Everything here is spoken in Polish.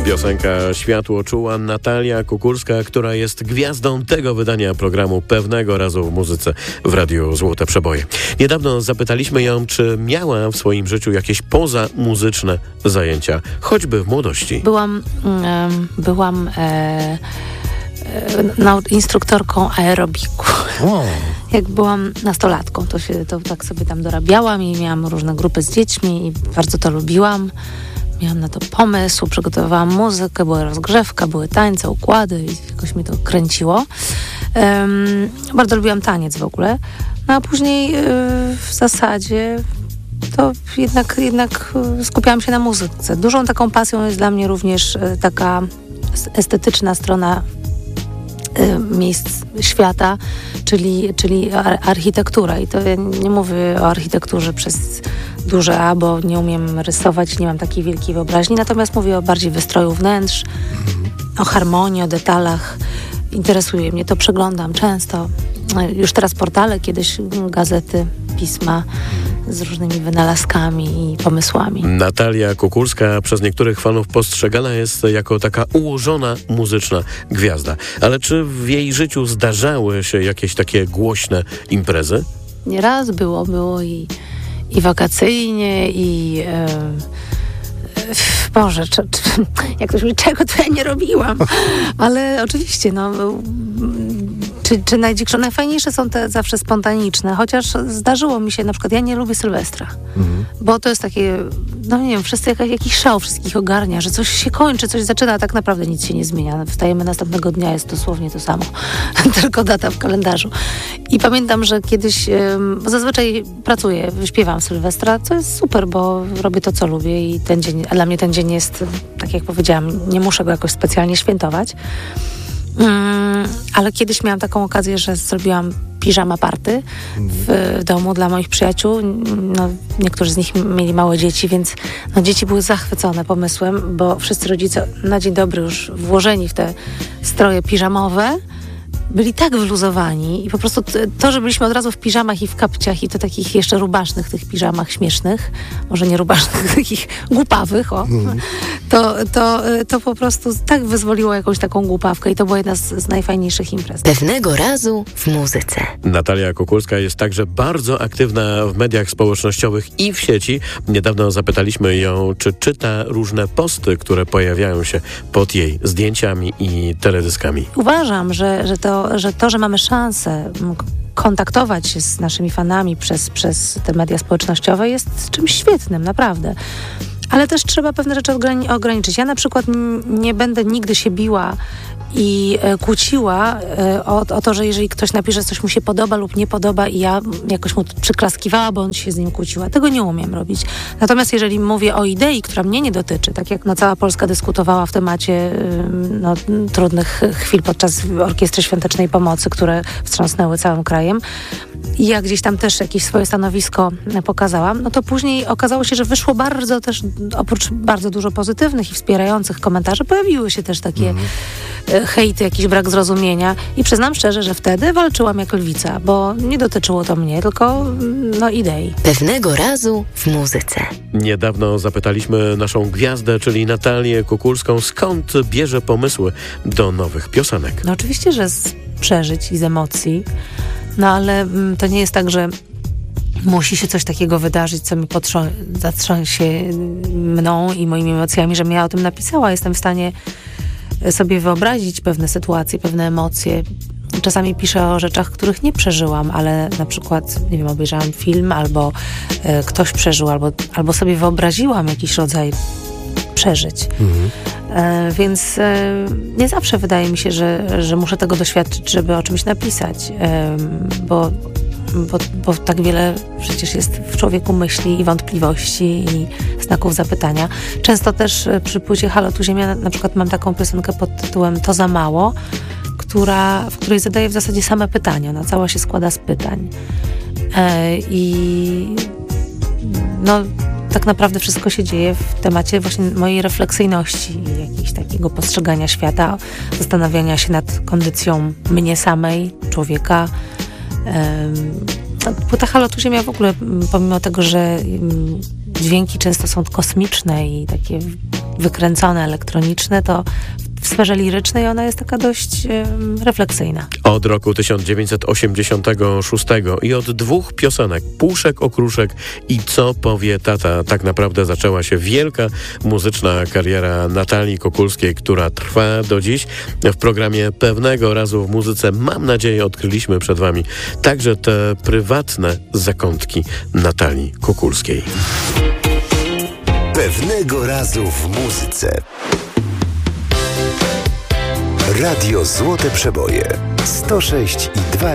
Piosenka Światło czuła Natalia Kukulska, która jest gwiazdą tego wydania programu Pewnego razu w muzyce w Radiu Złote Przeboje. Niedawno zapytaliśmy ją, czy miała w swoim życiu jakieś pozamuzyczne zajęcia, choćby w młodości. Byłam instruktorką aerobiku. Wow. Jak byłam nastolatką, to tak sobie tam dorabiałam i miałam różne grupy z dziećmi i bardzo to lubiłam. Miałam na to pomysł, przygotowywałam muzykę, była rozgrzewka, były tańce, układy i jakoś mi to kręciło. Bardzo lubiłam taniec w ogóle. No a później w zasadzie to jednak skupiałam się na muzyce. Dużą taką pasją jest dla mnie również taka estetyczna strona miejsc świata, czyli architektura. I to ja nie mówię o architekturze przez duże A, bo nie umiem rysować, nie mam takiej wielkiej wyobraźni, natomiast mówię o bardziej wystroju wnętrz, o harmonii, o detalach. Interesuje mnie to, przeglądam często. Już teraz portale, kiedyś gazety, pisma z różnymi wynalazkami i pomysłami. Natalia Kukulska przez niektórych fanów postrzegana jest jako taka ułożona muzyczna gwiazda. Ale czy w jej życiu zdarzały się jakieś takie głośne imprezy? Nieraz było i wakacyjnie, i Boże, jak ktoś mówi, czego to ja nie robiłam. Ale oczywiście, czy najfajniejsze są te zawsze spontaniczne, chociaż zdarzyło mi się, na przykład ja nie lubię Sylwestra, bo to jest takie, nie wiem, wszyscy jakiś szał wszystkich ogarnia, że coś się kończy, coś zaczyna, a tak naprawdę nic się nie zmienia. Wstajemy następnego dnia, jest dosłownie to samo, tylko data w kalendarzu. I pamiętam, że kiedyś, bo zazwyczaj pracuję, śpiewam Sylwestra, co jest super, bo robię to, co lubię i ten dzień, a dla mnie ten dzień jest, tak jak powiedziałam, nie muszę go jakoś specjalnie świętować. Ale kiedyś miałam taką okazję, że zrobiłam piżama party w domu dla moich przyjaciół. Niektórzy z nich mieli małe dzieci, więc dzieci były zachwycone pomysłem, bo wszyscy rodzice na dzień dobry już włożeni w te stroje piżamowe byli tak wyluzowani i po prostu to, że byliśmy od razu w piżamach i w kapciach i to takich jeszcze rubasznych tych piżamach śmiesznych, może nie rubasznych, takich głupawych, to po prostu tak wyzwoliło jakąś taką głupawkę i to była jedna z najfajniejszych imprez. Pewnego razu w muzyce. Natalia Kukulska jest także bardzo aktywna w mediach społecznościowych i w sieci. Niedawno zapytaliśmy ją, czy czyta różne posty, które pojawiają się pod jej zdjęciami i teledyskami. Uważam, że mamy szansę kontaktować się z naszymi fanami przez te media społecznościowe jest czymś świetnym, naprawdę. Ale też trzeba pewne rzeczy ograniczyć. Ja na przykład nie będę nigdy się biła i kłóciła o to, że jeżeli ktoś napisze, że coś mu się podoba lub nie podoba i ja jakoś mu przyklaskiwała, bo on się z nim kłóciła. Tego nie umiem robić. Natomiast jeżeli mówię o idei, która mnie nie dotyczy, tak jak cała Polska dyskutowała w temacie trudnych chwil podczas Orkiestry Świątecznej Pomocy, które wstrząsnęły całym krajem, i ja gdzieś tam też jakieś swoje stanowisko pokazałam, to później okazało się, że wyszło bardzo też, oprócz bardzo dużo pozytywnych i wspierających komentarzy, pojawiły się też takie hejty, jakiś brak zrozumienia i przyznam szczerze, że wtedy walczyłam jak lwica, bo nie dotyczyło to mnie, tylko idei. Pewnego razu w muzyce. Niedawno zapytaliśmy naszą gwiazdę, czyli Natalię Kukulską, skąd bierze pomysły do nowych piosenek. Oczywiście, że z przeżyć i z emocji, ale to nie jest tak, że musi się coś takiego wydarzyć, co mi zatrząsie mną i moimi emocjami, żebym ja o tym napisała. Jestem w stanie sobie wyobrazić pewne sytuacje, pewne emocje. Czasami piszę o rzeczach, których nie przeżyłam, ale na przykład, nie wiem, obejrzałam film, albo ktoś przeżył, albo sobie wyobraziłam jakiś rodzaj przeżyć. Więc nie zawsze wydaje mi się, że muszę tego doświadczyć, żeby o czymś napisać, bo tak wiele przecież jest w człowieku myśli i wątpliwości i znaków zapytania. Często też przy płycie Halo tu Ziemia na przykład mam taką piosenkę pod tytułem To za mało, w której zadaję w zasadzie same pytania. Ona cała się składa z pytań. Tak naprawdę wszystko się dzieje w temacie właśnie mojej refleksyjności i jakiegoś takiego postrzegania świata, zastanawiania się nad kondycją mnie samej, człowieka. Płyta Halo tu Ziemia w ogóle, pomimo tego, że dźwięki często są kosmiczne i takie wykręcone, elektroniczne, to w sferze lirycznej ona jest taka dość refleksyjna. Od roku 1986 i od 2 piosenek, Puszek, Okruszek i Co powie tata, tak naprawdę zaczęła się wielka muzyczna kariera Natalii Kukulskiej, która trwa do dziś. W programie Pewnego razu w muzyce, mam nadzieję, odkryliśmy przed wami także te prywatne zakątki Natalii Kukulskiej. Pewnego razu w muzyce. Radio Złote Przeboje 106,2